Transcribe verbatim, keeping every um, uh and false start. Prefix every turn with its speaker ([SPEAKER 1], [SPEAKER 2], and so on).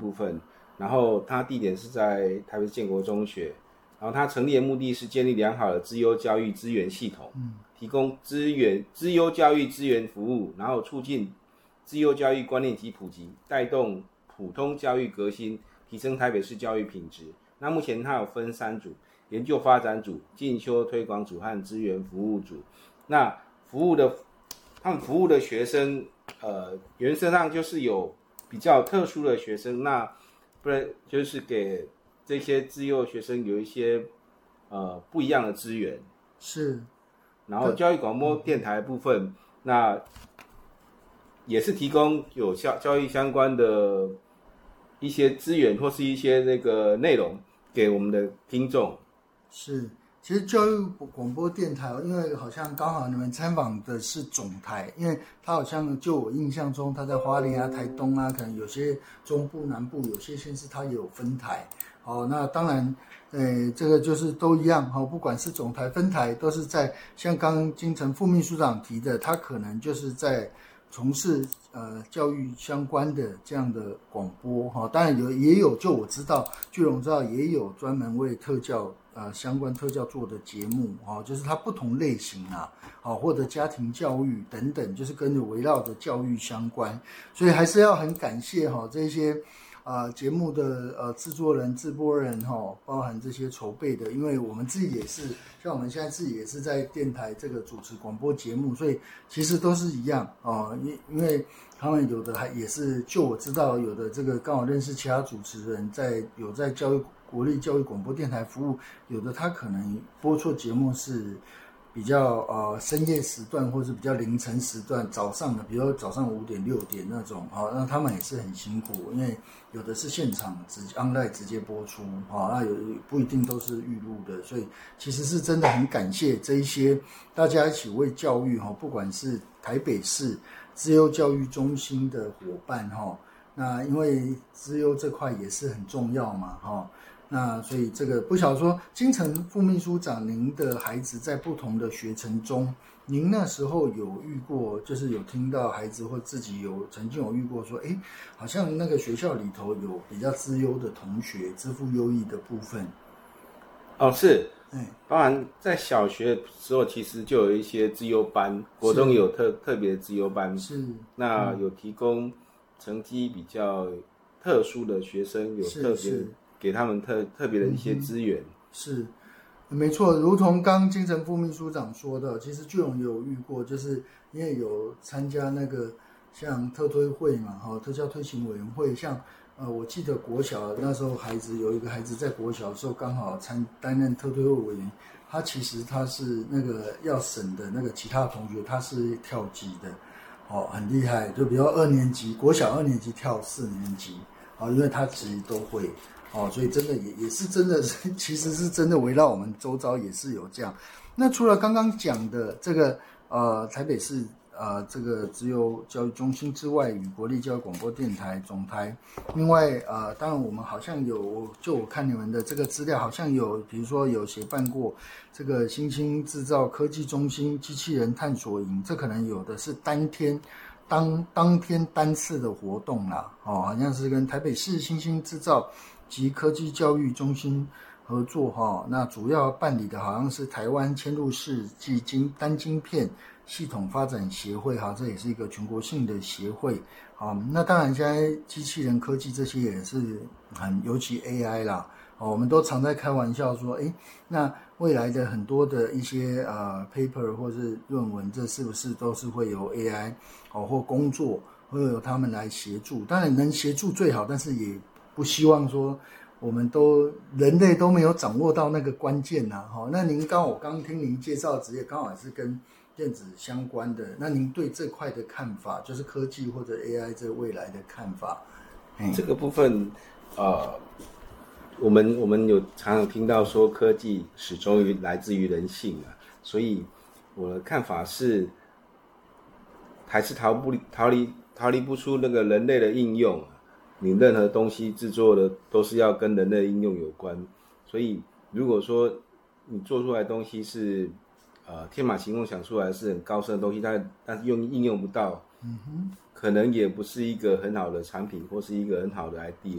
[SPEAKER 1] 部分，然后它地点是在台北建国中学，然后它成立的目的是建立良好的资优教育资源系统，嗯，提供资源资优教育资源服务，然后促进资优教育观念及普及，带动普通教育革新，提升台北市教育品质。那目前它有分三组：研究发展组、进修推广组和资源服务组。那服务的他们服务的学生，呃，原则上就是有比较特殊的学生，那不然就是给这些自幼学生有一些呃不一样的资源。
[SPEAKER 2] 是。
[SPEAKER 1] 然后教育广播电台的部分，嗯、那也是提供有教教育相关的一些资源或是一些那个内容给我们的听众。
[SPEAKER 2] 是。其实教育广播电台，因为好像刚好你们参访的是总台，因为它好像就我印象中，它在花莲啊、台东啊，可能有些中部、南部有些县市它也有分台。哦，那当然，呃，这个就是都一样哈、哦，不管是总台、分台，都是在像刚刚金城副秘书长提的，他可能就是在从事呃教育相关的这样的广播哈、哦。当然有也有，就我知道，据我知道也有专门为特教。呃，相关特教做的节目哦，就是它不同类型啊，哦，或者家庭教育等等，就是跟着围绕着教育相关，所以还是要很感谢哈、哦、这些呃节目的呃制作人、制播人哈、哦，包含这些筹备的，因为我们自己也是，像我们现在自己也是在电台这个主持广播节目，所以其实都是一样哦，因因为他们有的还也是，就我知道有的这个刚好认识其他主持人在有在教育。国立教育广播电台服务，有的他可能播出节目是比较呃深夜时段，或是比较凌晨时段，早上的，比如早上五点六点那种，好、哦，那他们也是很辛苦，因为有的是现场直 online 直接播出，好、哦，那有不一定都是预录的，所以其实是真的很感谢这一些大家一起为教育哈、哦，不管是台北市资优教育中心的伙伴哈、哦，那因为资优这块也是很重要嘛，哈、哦。那所以这个不晓得说，金城副秘书长，您的孩子在不同的学程中，您那时候有遇过，就是有听到孩子或自己有曾经有遇过说，哎，好像那个学校里头有比较资优的同学，资赋优异的部分。
[SPEAKER 1] 哦，是，嗯，包含在小学的时候，其实就有一些资优班，国中有特特别的资优班，
[SPEAKER 2] 是，
[SPEAKER 1] 那有提供成绩比较特殊的学生，有特别的。给他们特特别的一些资源、嗯、
[SPEAKER 2] 是，没错。如同刚金城副秘书长说的，其实巨勇有遇过，就是因为有参加那个像特推会嘛，哈、哦，特教推行委员会，像呃，我记得国小那时候孩子有一个孩子在国小的时候刚好参担任特推会委员，他其实他是那个要审的那个其他同学，他是跳级的，哦，很厉害，就比如二年级国小二年级跳四年级，哦，因为他其实都会。哦，所以真的也也是真的是，其实是真的围绕我们周遭也是有这样。那除了刚刚讲的这个呃台北市呃这个资优教育中心之外，与国立教育广播电台总台，另外呃当然我们好像有，就我看你们的这个资料，好像有比如说有协办过这个新兴制造科技中心机器人探索营，这可能有的是当天。当当天单次的活动啦，哦，好像是跟台北市新兴制造及科技教育中心合作哈、哦，那主要办理的好像是台湾嵌入式及晶单晶片系统发展协会哈，这也是一个全国性的协会。好，那当然现在机器人科技这些也是很，尤其 A I 啦，哦，我们都常在开玩笑说，诶，那未来的很多的一些呃 paper 或是论文，这是不是都是会由 A I 哦或工作会由他们来协助？当然能协助最好，但是也不希望说我们都人类都没有掌握到那个关键呐、啊。哈、哦，那您刚我刚听您介绍的职业，刚好也是跟电子相关的，那您对这块的看法，就是科技或者 A I 这未来的看法？
[SPEAKER 1] 这个部分，呃，我们我们有常常听到说科技始终于来自于人性啊，所以我的看法是，还是逃不逃离逃离不出那个人类的应用。你任何东西制作的都是要跟人类应用有关，所以如果说你做出来的东西是呃天马行空想出来是很高深的东西，但但是用应用不到，嗯哼，可能也不是一个很好的产品或是一个很好的 idea。